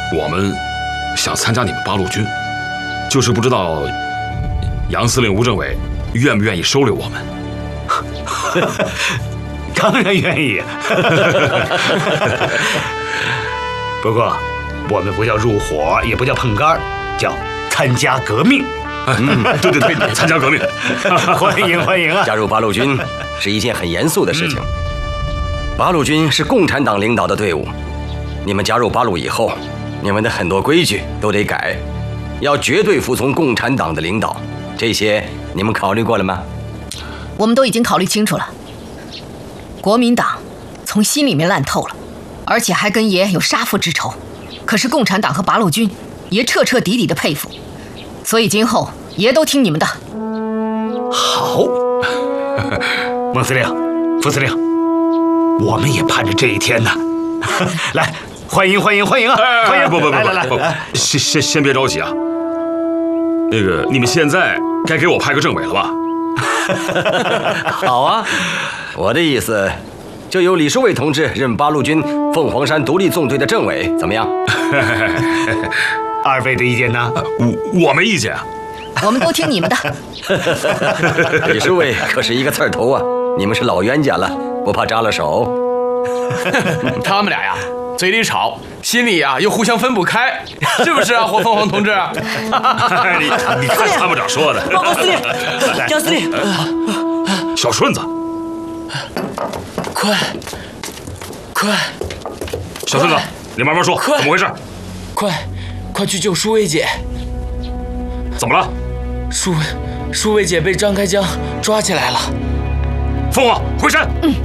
我们想参加你们八路军，就是不知道杨司令、吴政委愿不愿意收留我们。 当然愿意。不过，我们不叫入伙，也不叫碰杆，叫参加革命。 对，参加革命。 欢迎欢迎啊！ 加入八路军是一件很严肃的事情。八路军是共产党领导的队伍，你们加入八路以后，你们的很多规矩都得改，要绝对服从共产党的领导。这些你们考虑过了吗？ 我们都已经考虑清楚了。国民党从心里面烂透了，而且还跟爷有杀父之仇。可是共产党和八路军，爷彻彻底底的佩服。所以今后爷都听你们的。 好，孟司令、副司令，我们也盼着这一天呢。来，欢迎欢迎欢迎啊！欢迎！ 不， 来， 先别着急啊。那个，你们现在该给我派个政委了吧？ 好啊，我的意思，就由李书伟同志任八路军凤凰山独立纵队的政委，怎么样？ 二位的意见呢？ 我没意见啊。 我们都听你们的。 李书伟可是一个刺头啊，你们是老冤家了，不怕扎了手？ 他们俩呀，嘴里吵，心里呀又互相分不开，是不是啊，火凤凰同志？ 你看参谋长说的。 报告司令，杨司令， 小顺子， 快！ 小顺子，你慢慢说， 快怎么回事？ 快去救舒薇姐！ 怎么了？ 舒薇姐被张开江抓起来了。 凤凰回山。